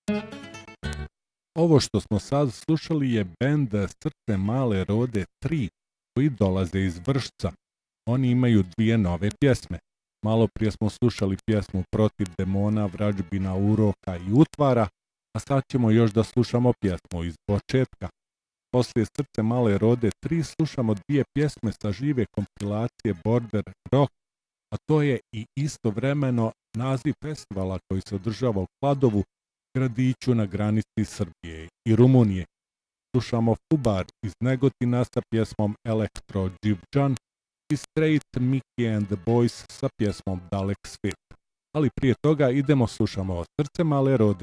Ovo što smo sad slušali je bend Srce male rode 3 koji dolaze iz Vršca. Oni imaju 2 nove pjesme. Malo prije smo slušali pjesmu Protiv demona, vrađbina, uroka i utvara, a sad ćemo još da slušamo pjesmu iz početka. Poslije Srce male rode 3 slušamo 2 pjesme sa žive kompilacije Border Rock, a to je i istovremeno naziv festivala koji se održava u Kladovu, gradiću na granici Srbije i Rumunije. Slušamo Fubar iz Negotina sa pjesmom Elektro Dživđan i Straight Mickey and the Boys sa pjesmom Dalek Svit. Ali prije toga idemo slušamo Srce male rode